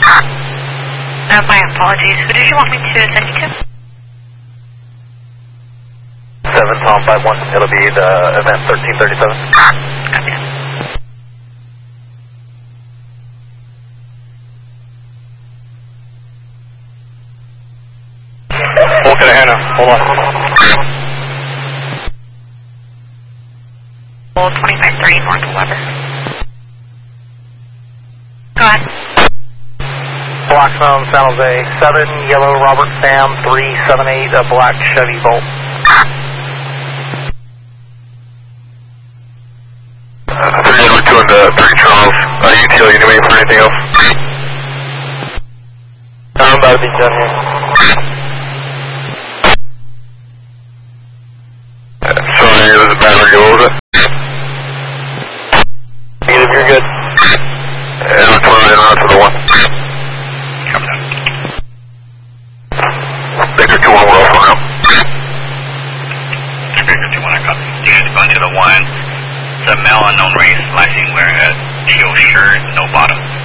My apologies. Who did you want me to send you to? 7 Tom 51. It'll be the event 1337. Gotcha. Look at Hannah. Hold on. 25-3 North 11. Go ahead. Black Zone, San Jose, 7, yellow Robert Sam, 378, a black Chevy Bolt. 3 yellow 2 and 3 Charles. UTL, you need me for anything else? I'm about to be done here. Sorry, it was a battery, what was it? If you're good. Yeah, I'm coming in to the 1. Victor 2-1, we're off for now. Victor 2-1, I copy. Unit going to the 1. It's a male unknown race, last seen wearing a teal shirt, no bottom.